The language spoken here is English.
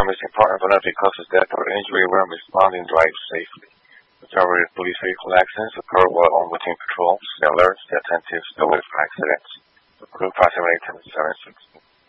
missing partner will not be caused of death or injury when responding drive safely. Majority of police vehicle accidents occur while on routine patrols. The alerts, the attentives, the wait for accidents. The crew approximately 10 to 760.